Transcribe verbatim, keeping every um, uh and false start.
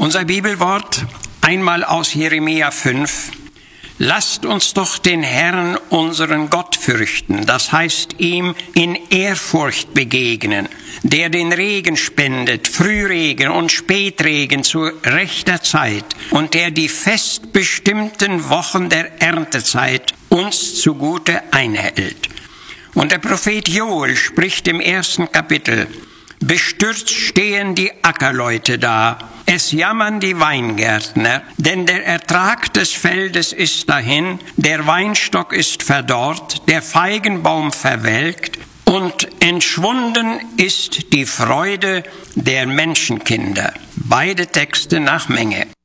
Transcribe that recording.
Unser Bibelwort einmal aus Jeremia fünf. Lasst uns doch den Herrn, unseren Gott, fürchten, das heißt ihm in Ehrfurcht begegnen, der den Regen spendet, Frühregen und Spätregen zu rechter Zeit und der die fest bestimmten Wochen der Erntezeit uns zugute einhält. Und der Prophet Joel spricht im ersten Kapitel: Bestürzt stehen die Ackerleute da, es jammern die Weingärtner, denn der Ertrag des Feldes ist dahin, der Weinstock ist verdorrt, der Feigenbaum verwelkt und entschwunden ist die Freude der Menschenkinder. Beide Texte nach Menge.